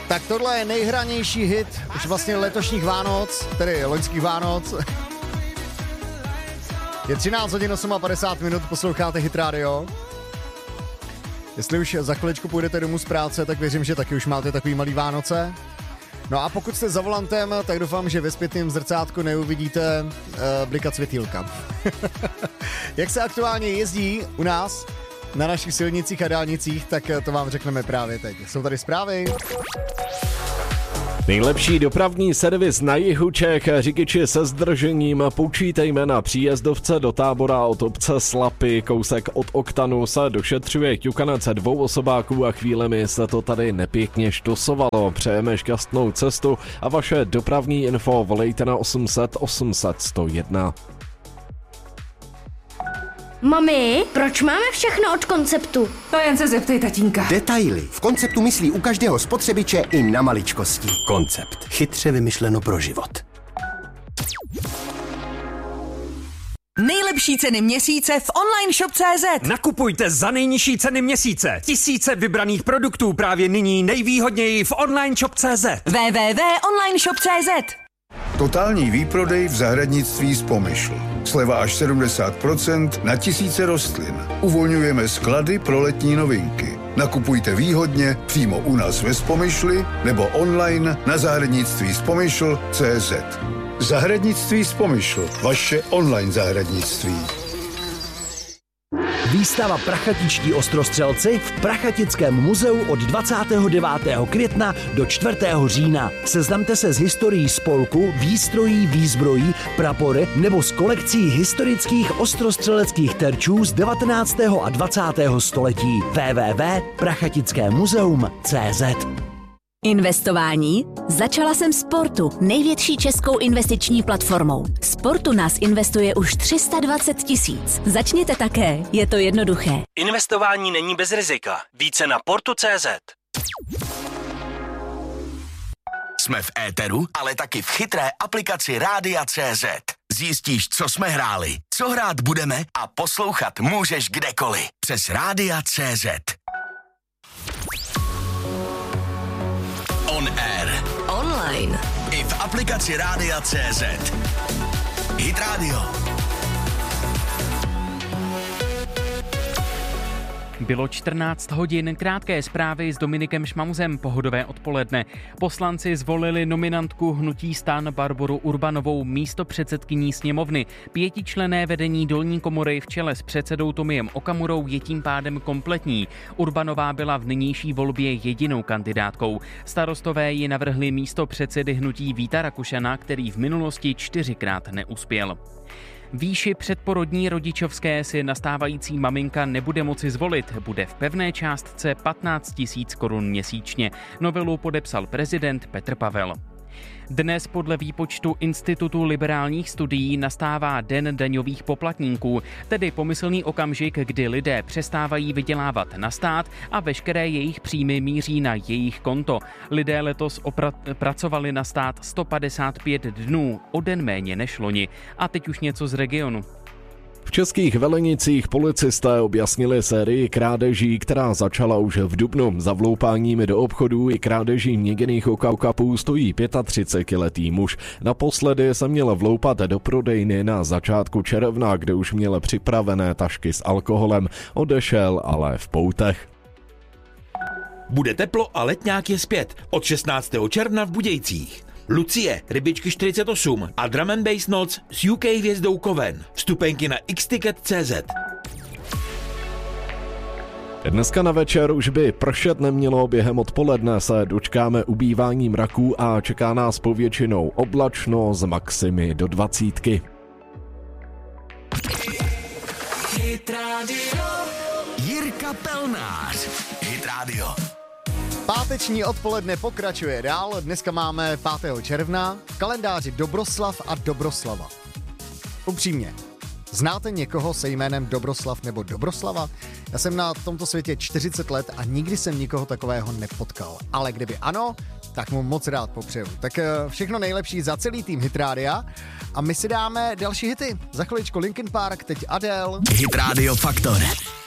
Tak tohle je nejhranější hit už vlastně letošních Vánoc, tedy loňských Vánoc. Je 13 hodin 58 minut, posloucháte Hit Radio. Jestli už za chviličku půjdete domů z práce, tak věřím, že taky už máte takový malý Vánoce. No a pokud jste za volantem, tak doufám, že ve zpětném zrcátku neuvidíte blikat světýlka. Jak se aktuálně jezdí u nás na našich silnicích a dálnicích, tak to vám řekneme právě teď. Jsou tady zprávy. Nejlepší dopravní servis na jihu Čech. Řidiči se zdržením počítejme na příjezdovce do Tábora od obce Slapy. Kousek od Oktanu se došetřuje ťukanec 2 osobáků a chvílemi se to tady nepěkně štosovalo. Přejeme šťastnou cestu a vaše dopravní info volejte na 800 800 101. Mami, proč máme všechno od Konceptu? To jen se zeptej tatínka. Detaily. V Konceptu myslí u každého spotřebiče i na maličkosti. Koncept. Chytře vymyšleno pro život. Nejlepší ceny měsíce v onlineshop.cz. Nakupujte za nejnižší ceny měsíce. Tisíce vybraných produktů právě nyní nejvýhodněji v onlineshop.cz. www.onlineshop.cz. Totální výprodej v zahradnictví z Pomyšl. Sleva až 70% na tisíce rostlin. Uvolňujeme sklady pro letní novinky. Nakupujte výhodně přímo u nás ve Spomyšli nebo online na zahradnictví.spomyšl.cz. Zahradnictví z Pomyšl. Vaše online zahradnictví. Výstava Prachatičtí ostrostřelci v Prachatickém muzeu od 29. května do 4. října. Seznamte se s historií spolku, výstrojí, výzbrojí, prapory nebo s kolekcí historických ostrostřeleckých terčů z 19. a 20. století. www.prachatickémuzeum.cz. Investování? Začala jsem Sportu, největší českou investiční platformou. Sportu nás investuje už 320 000. Začněte také, je to jednoduché. Investování není bez rizika. Více na portu.cz. Jsme v éteru, ale taky v chytré aplikaci Rádia.cz. Zjistíš, co jsme hráli, co hrát budeme a poslouchat můžeš kdekoliv. Přes Rádia.cz. On air. Online. I v aplikaci Rádia.cz. Hit Radio. Bylo 14 hodin, krátké zprávy s Dominikem Šmauzem, pohodové odpoledne. Poslanci zvolili nominantku hnutí STAN Barboru Urbanovou místopředsedkyní sněmovny. 5členné vedení dolní komory v čele s předsedou Tomiem Okamurou je tím pádem kompletní. Urbanová byla v nynější volbě jedinou kandidátkou. Starostové ji navrhli místo předsedy hnutí Víta Rakušana, který v minulosti 4krát neuspěl. Výši předporodní rodičovské si nastávající maminka nebude moci zvolit, bude v pevné částce 15 000 korun měsíčně. Novelu podepsal prezident Petr Pavel. Dnes podle výpočtu Institutu liberálních studií nastává Den daňových poplatníků, tedy pomyslný okamžik, kdy lidé přestávají vydělávat na stát a veškeré jejich příjmy míří na jejich konto. Lidé letos pracovali na stát 155 dnů, o den méně než loni. A teď už něco z regionu. V českých Velenicích policisté objasnili sérii krádeží, která začala už v dubnu. Za vloupáními do obchodů i krádeží měděných okapů stojí 35letý muž. Naposledy se měl vloupat do prodejny na začátku června, kde už měl připravené tašky s alkoholem. Odešel ale v poutech. Bude teplo a letňák je zpět. Od 16. června v Budějcích. Lucie, Rybičky 48 a Drum and Bass Noc s UK hvězdou Koven. Vstupenky na xticket.cz. Dneska na večer už by pršet nemělo, během odpoledne se dočkáme ubývání mraků a čeká nás povětšinou oblačno z maximy do 20. Hit Radio. Jirka Pelnář. Hit Radio. Páteční odpoledne pokračuje dál. Dneska máme 5. června, v kalendáři Dobroslav a Dobroslava. Upřímně, znáte někoho se jménem Dobroslav nebo Dobroslava? Já jsem na tomto světě 40 let a nikdy jsem nikoho takového nepotkal. Ale kdyby ano, tak mu moc rád popřeju. Tak všechno nejlepší za celý tým Hit Rádia a my si dáme další hity. Za chviličku Linkin Park, teď Adele. Hit Radio Faktor.